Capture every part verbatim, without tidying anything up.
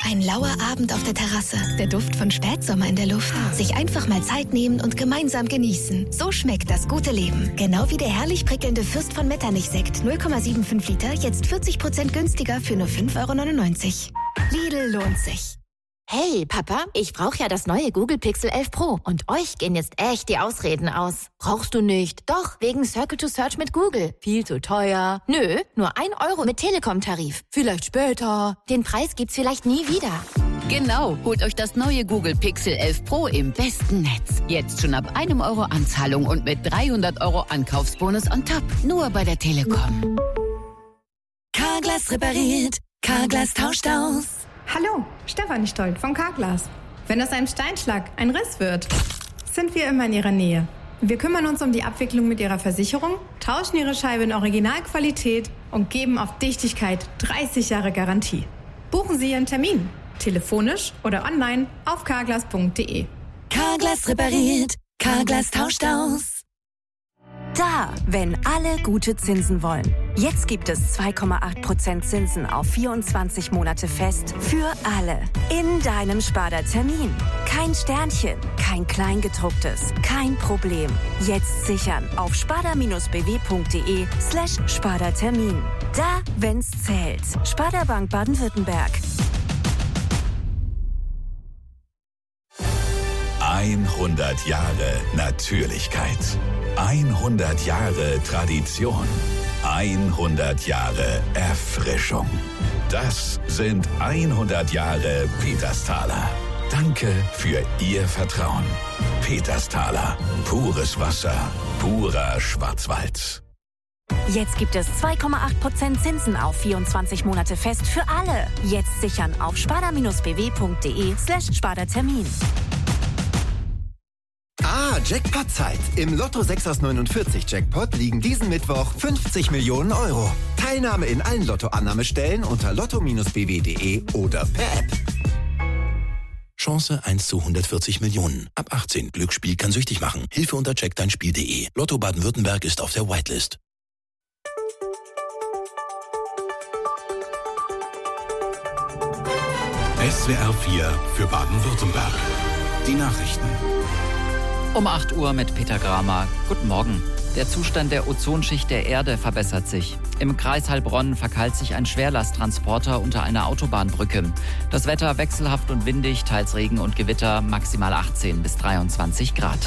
Ein lauer Abend auf der Terrasse, der Duft von Spätsommer in der Luft. Sich einfach mal Zeit nehmen und gemeinsam genießen. So schmeckt das gute Leben. Genau wie der herrlich prickelnde Fürst von Metternich-Sekt. null Komma fünfundsiebzig Liter, jetzt vierzig Prozent günstiger für nur fünf Euro neunundneunzig. Lidl lohnt sich. Hey, Papa, ich brauche ja das neue Google Pixel elf Pro. Und euch gehen jetzt echt die Ausreden aus. Brauchst du nicht? Doch, wegen Circle to Search mit Google. Viel zu teuer. Nö, nur ein Euro mit Telekom-Tarif. Vielleicht später. Den Preis gibt's vielleicht nie wieder. Genau, holt euch das neue Google Pixel elf Pro im besten Netz. Jetzt schon ab einem Euro Anzahlung und mit dreihundert Euro Ankaufsbonus on top. Nur bei der Telekom. Carglass repariert. Carglass tauscht aus. Hallo, Stefanie Stolt von Carglass. Wenn aus einem Steinschlag ein Riss wird, sind wir immer in Ihrer Nähe. Wir kümmern uns um die Abwicklung mit Ihrer Versicherung, tauschen Ihre Scheibe in Originalqualität und geben auf Dichtigkeit dreißig Jahre Garantie. Buchen Sie Ihren Termin, telefonisch oder online auf carglass punkt de. Carglass repariert. Carglass tauscht aus. Da, wenn alle gute Zinsen wollen. Jetzt gibt es zwei Komma acht Prozent Zinsen auf vierundzwanzig Monate fest für alle. In deinem Sparda-Termin. Kein Sternchen, kein Kleingedrucktes, kein Problem. Jetzt sichern auf sparda-bw.de slash Sparda-Termin. Da, wenn's zählt. Sparda Bank Baden-Württemberg. hundert Jahre Natürlichkeit. hundert Jahre Tradition. hundert Jahre Erfrischung. Das sind hundert Jahre Petersthaler. Danke für Ihr Vertrauen. Petersthaler. Pures Wasser. Purer Schwarzwald. Jetzt gibt es zwei Komma acht Prozent Zinsen auf vierundzwanzig Monate fest für alle. Jetzt sichern auf sparda-bw.de slash Sparda-Termin. Ah, Jackpot-Zeit. Im Lotto sechs aus neunundvierzig Jackpot liegen diesen Mittwoch fünfzig Millionen Euro. Teilnahme in allen Lottoannahmestellen unter lotto Bindestrich b w punkt de oder per App. Chance eins zu hundertvierzig Millionen. Ab achtzehn. Glücksspiel kann süchtig machen. Hilfe unter check dein Spiel punkt de. Lotto Baden-Württemberg ist auf der Whitelist. S W R vier für Baden-Württemberg. Die Nachrichten. Um acht Uhr mit Peter Gramer. Guten Morgen. Der Zustand der Ozonschicht der Erde verbessert sich. Im Kreis Heilbronn verkeilt sich ein Schwerlasttransporter unter einer Autobahnbrücke. Das Wetter wechselhaft und windig, teils Regen und Gewitter, maximal achtzehn bis dreiundzwanzig Grad.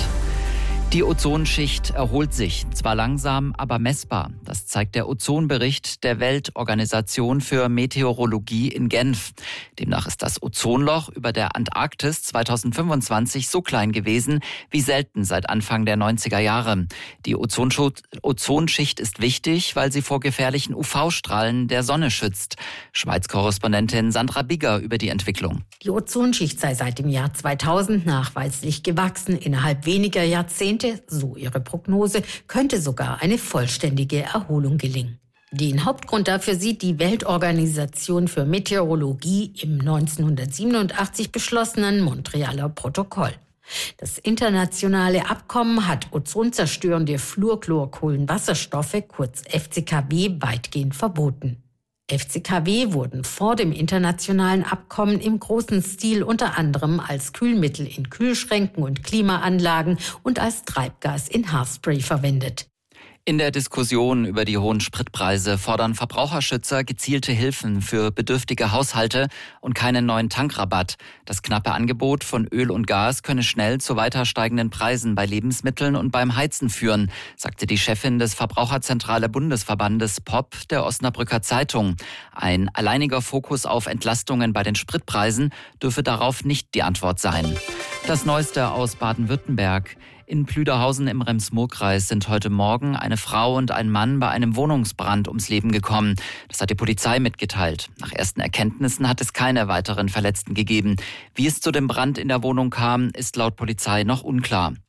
Die Ozonschicht erholt sich, zwar langsam, aber messbar. Das zeigt der Ozonbericht der Weltorganisation für Meteorologie in Genf. Demnach ist das Ozonloch über der Antarktis zweitausendfünfundzwanzig so klein gewesen wie selten seit Anfang der neunziger Jahre. Die Ozonschicht ist wichtig, weil sie vor gefährlichen U V-Strahlen der Sonne schützt. Schweiz-Korrespondentin Sandra Bigger über die Entwicklung. Die Ozonschicht sei seit dem Jahr zweitausend nachweislich gewachsen. Innerhalb weniger Jahrzehnte, so ihre Prognose, könnte sogar eine vollständige Erholung gelingen. Den Hauptgrund dafür sieht die Weltorganisation für Meteorologie im neunzehnhundertsiebenundachtzig beschlossenen Montrealer Protokoll. Das internationale Abkommen hat ozonzerstörende Fluorchlorkohlenwasserstoffe, kurz F C K W, weitgehend verboten. F C K W wurden vor dem internationalen Abkommen im großen Stil unter anderem als Kühlmittel in Kühlschränken und Klimaanlagen und als Treibgas in Haarspray verwendet. In der Diskussion über die hohen Spritpreise fordern Verbraucherschützer gezielte Hilfen für bedürftige Haushalte und keinen neuen Tankrabatt. Das knappe Angebot von Öl und Gas könne schnell zu weiter steigenden Preisen bei Lebensmitteln und beim Heizen führen, sagte die Chefin des Verbraucherzentrale Bundesverbandes P O P der Osnabrücker Zeitung. Ein alleiniger Fokus auf Entlastungen bei den Spritpreisen dürfe darauf nicht die Antwort sein. Das Neueste aus Baden-Württemberg. In Plüderhausen im Rems-Murr-Kreis sind heute Morgen eine Frau und ein Mann bei einem Wohnungsbrand ums Leben gekommen. Das hat die Polizei mitgeteilt. Nach ersten Erkenntnissen hat es keine weiteren Verletzten gegeben. Wie es zu dem Brand in der Wohnung kam, ist laut Polizei noch unklar.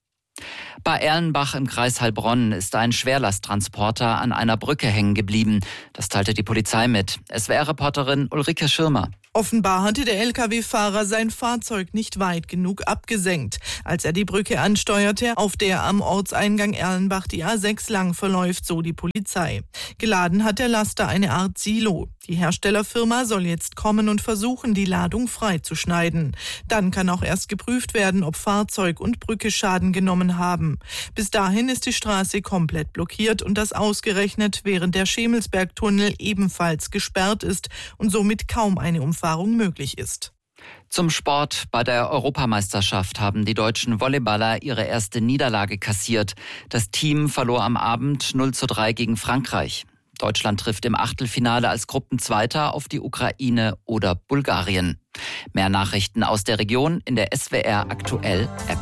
Bei Erlenbach im Kreis Heilbronn ist ein Schwerlasttransporter an einer Brücke hängen geblieben. Das teilte die Polizei mit. S W R-Reporterin Ulrike Schirmer. Offenbar hatte der L K W-Fahrer sein Fahrzeug nicht weit genug abgesenkt. Als er die Brücke ansteuerte, auf der am Ortseingang Erlenbach die A sechs lang verläuft, so die Polizei. Geladen hat der Laster eine Art Silo. Die Herstellerfirma soll jetzt kommen und versuchen, die Ladung freizuschneiden. Dann kann auch erst geprüft werden, ob Fahrzeug und Brücke Schaden genommen haben. Bis dahin ist die Straße komplett blockiert und das ausgerechnet, während der Schemelsbergtunnel ebenfalls gesperrt ist und somit kaum eine Umfahrung möglich ist. Zum Sport. Bei der Europameisterschaft haben die deutschen Volleyballer ihre erste Niederlage kassiert. Das Team verlor am Abend null zu drei gegen Frankreich. Deutschland trifft im Achtelfinale als Gruppenzweiter auf die Ukraine oder Bulgarien. Mehr Nachrichten aus der Region in der S W R Aktuell App.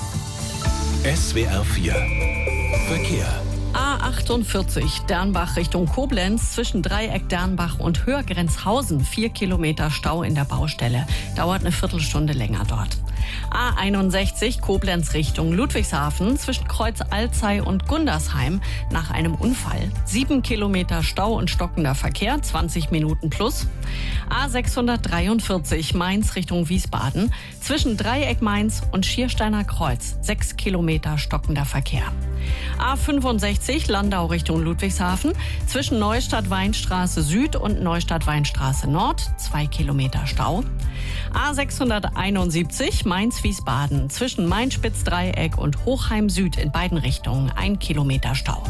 S W R vier Verkehr. A achtundvierzig Dernbach Richtung Koblenz zwischen Dreieck Dernbach und Höhergrenzhausen. Vier Kilometer Stau in der Baustelle. Dauert eine Viertelstunde länger dort. A einundsechzig Koblenz Richtung Ludwigshafen zwischen Kreuz Alzey und Gundersheim nach einem Unfall. Sieben Kilometer Stau und stockender Verkehr, zwanzig Minuten plus. A sechshundertdreiundvierzig Mainz Richtung Wiesbaden zwischen Dreieck Mainz und Schiersteiner Kreuz. Sechs Kilometer stockender Verkehr. A fünfundsechzig Landau Richtung Ludwigshafen zwischen Neustadt-Weinstraße Süd und Neustadt-Weinstraße Nord. Zwei Kilometer Stau. A sechshunderteinundsiebzig Mainz-Wiesbaden zwischen Main-Spitz-Dreieck und Hochheim Süd in beiden Richtungen. Ein Kilometer Stau.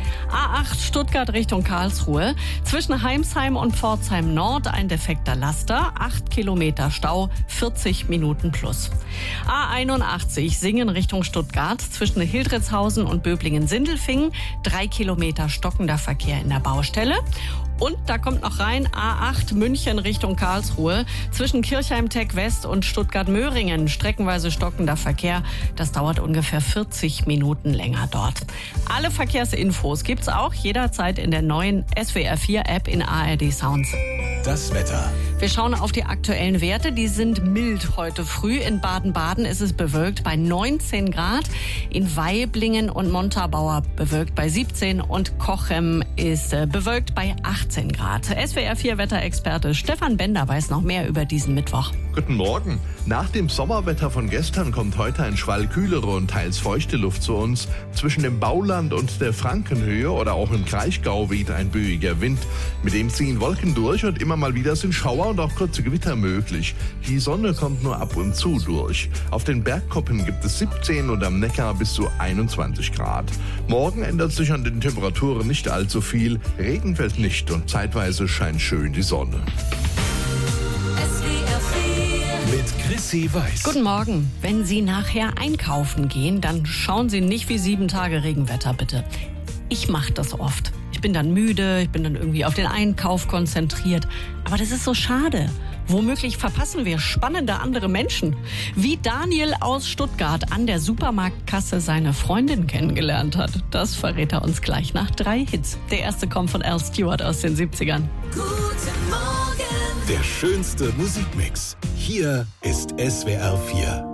A acht Stuttgart Richtung Karlsruhe zwischen Heimsheim und Pforzheim Nord ein defekter Laster, acht Kilometer Stau, vierzig Minuten plus. A einundachtzig Singen Richtung Stuttgart zwischen Hildritzhausen und Böblingen-Sindelfingen, drei Kilometer stockender Verkehr in der Baustelle. Und da kommt noch rein A acht München Richtung Karlsruhe zwischen Kirchheim-Tech West und Stuttgart-Möhringen. Streckenweise stockender Verkehr. Das dauert ungefähr vierzig Minuten länger dort. Alle Verkehrsinfos gibt's auch jederzeit in der neuen S W R vier App in A R D Sounds. Das Wetter. Wir schauen auf die aktuellen Werte. Die sind mild heute früh. In Baden-Baden ist es bewölkt bei neunzehn Grad. In Waiblingen und Montabaur bewölkt bei siebzehn. Und Cochem ist äh, bewölkt bei achtzehn Grad. S W R vier Wetterexperte Stefan Bender weiß noch mehr über diesen Mittwoch. Guten Morgen. Nach dem Sommerwetter von gestern kommt heute ein Schwall kühlere und teils feuchte Luft zu uns. Zwischen dem Bauland und der Frankenhöhe oder auch im Kraichgau weht ein böiger Wind. Mit dem ziehen Wolken durch und immer mal wieder sind Schauer und auch kurze Gewitter möglich. Die Sonne kommt nur ab und zu durch. Auf den Bergkuppen gibt es siebzehn und am Neckar bis zu einundzwanzig Grad. Morgen ändert sich an den Temperaturen nicht allzu viel. Regen fällt nicht und zeitweise scheint schön die Sonne. Mit Chrissy Weiß. Guten Morgen. Wenn Sie nachher einkaufen gehen, dann schauen Sie nicht wie sieben Tage Regenwetter, bitte. Ich mache das oft. Ich bin dann müde, ich bin dann irgendwie auf den Einkauf konzentriert. Aber das ist so schade. Womöglich verpassen wir spannende andere Menschen. Wie Daniel aus Stuttgart an der Supermarktkasse seine Freundin kennengelernt hat. Das verrät er uns gleich nach drei Hits. Der erste kommt von Al Stewart aus den siebzigern. Guten Morgen. Der schönste Musikmix. Hier ist S W R vier.